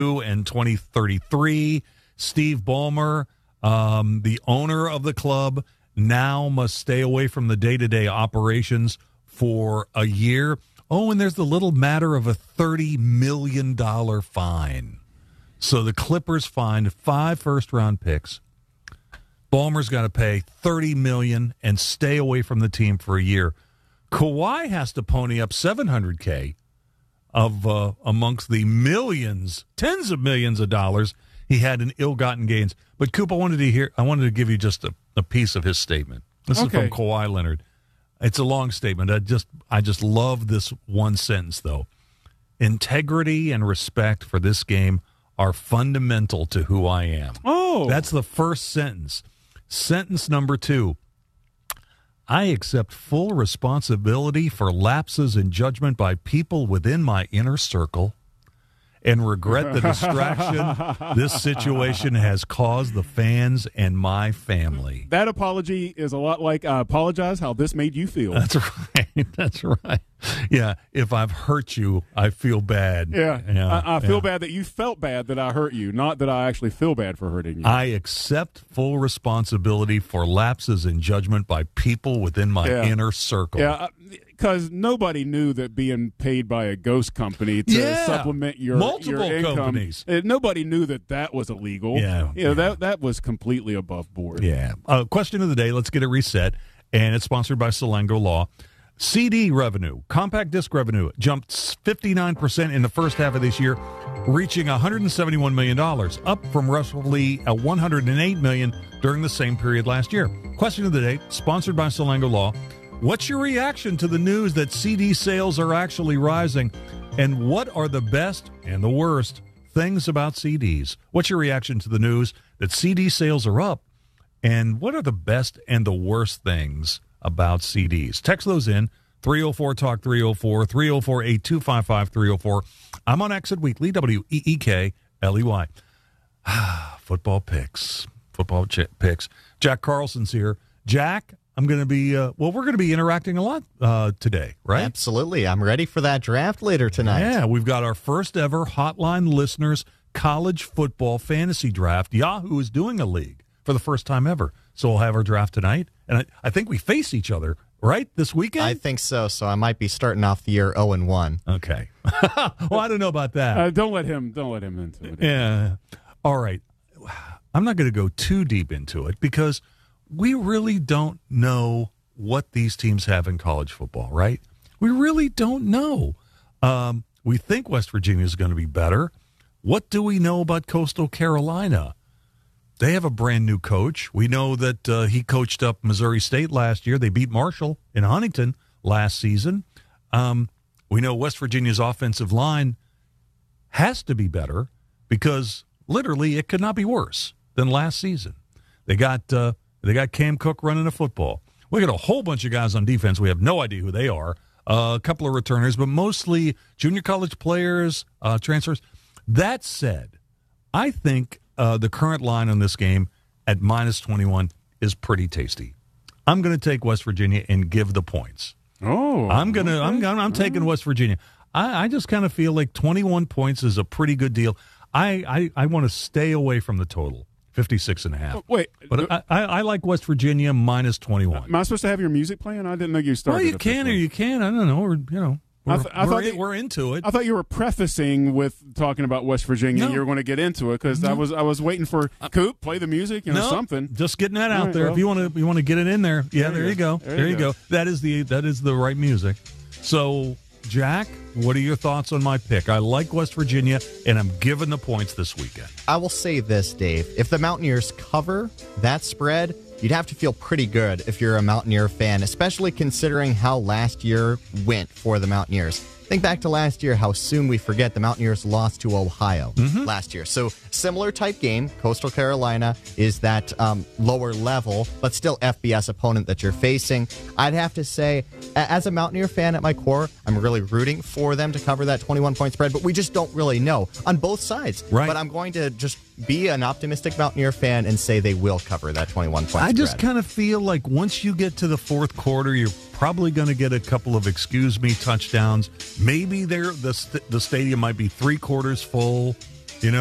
and 2033. Steve Ballmer, the owner of the club, now must stay away from the day-to-day operations for a year. Oh, and there's the little matter of a $30 million fine. So the Clippers fined 5 first-round picks. Ballmer's got to pay $30 million and stay away from the team for a year. Kawhi has to pony up $700K of amongst the millions, tens of millions of dollars he had in ill-gotten gains. But Coop, I wanted to give you just a piece of his statement. This is from Kawhi Leonard. It's a long statement. I just love this one sentence though. Integrity and respect for this game are fundamental to who I am. Oh, that's the first sentence. Sentence number 2. I accept full responsibility for lapses in judgment by people within my inner circle and regret the distraction this situation has caused the fans and my family. That apology is a lot like, I apologize how this made you feel. That's right. That's right. Yeah, if I've hurt you, I feel bad. Yeah, I feel bad that you felt bad that I hurt you, not that I actually feel bad for hurting you. I accept full responsibility for lapses in judgment by people within my inner circle. Yeah, because nobody knew that being paid by a ghost company to supplement your income, companies. Nobody knew that was illegal. That was completely above board. Yeah. Question of the day. Let's get it reset, and it's sponsored by Salango Law. CD revenue, compact disc revenue, jumped 59% in the first half of this year, reaching $171 million, up from roughly $108 million during the same period last year. Question of the day, sponsored by Salango Law. What's your reaction to the news that CD sales are actually rising? And what are the best and the worst things about CDs? What's your reaction to the news that CD sales are up? And what are the best and the worst things about CDs? Text those in, 304-TALK 304, 304-8255-304. I'm on Exit Weekly, WEEKLEY. Football picks. Jack Carlson's here. Jack, I'm going to be, we're going to be interacting a lot today, right? Absolutely. I'm ready for that draft later tonight. Yeah, we've got our first ever Hotline Listeners college football fantasy draft. Yahoo is doing a league for the first time ever. So we'll have our draft tonight. And I think we face each other, right, this weekend? I think so. So I might be starting off the year 0-1. Okay. Well, I don't know about that. Don't let him into it. Yeah. All right. I'm not going to go too deep into it because we really don't know what these teams have in college football, right? We really don't know. We think West Virginia is going to be better. What do we know about Coastal Carolina? They have a brand new coach. We know that he coached up Missouri State last year. They beat Marshall in Huntington last season. We know West Virginia's offensive line has to be better because literally it could not be worse than last season. They got Cam Cook running the football. We got a whole bunch of guys on defense. We have no idea who they are. A couple of returners, but mostly junior college players, transfers. That said, I think the current line on this game at -21 is pretty tasty. I'm going to take West Virginia and give the points. Oh, I'm taking West Virginia. I just kind of feel like 21 points is a pretty good deal. I want to stay away from the total, 56.5. Wait, but I like West Virginia -21. Am I supposed to have your music playing? I didn't know you started. Well, you can or you can. I don't know. Or, we're into it. I thought you were prefacing with talking about West Virginia. No. You were going to get into it because I was waiting for Coop play the music, something. Just getting that out there. Well, if you want to get it in there, there you go. There you go. That is the right music. So, Jack, what are your thoughts on my pick? I like West Virginia, and I'm giving the points this weekend. I will say this, Dave. If the Mountaineers cover that spread, you'd have to feel pretty good if you're a Mountaineer fan, especially considering how last year went for the Mountaineers. Think back to last year, how soon we forget the Mountaineers lost to Ohio last year. So similar type game. Coastal Carolina is that lower level, but still FBS opponent that you're facing. I'd have to say, as a Mountaineer fan at my core, I'm really rooting for them to cover that 21-point spread, but we just don't really know on both sides. Right. But I'm going to just be an optimistic Mountaineer fan and say they will cover that 21-point spread. I just kind of feel like once you get to the fourth quarter, you're probably going to get a couple of excuse me touchdowns. Maybe the stadium might be 3/4 full.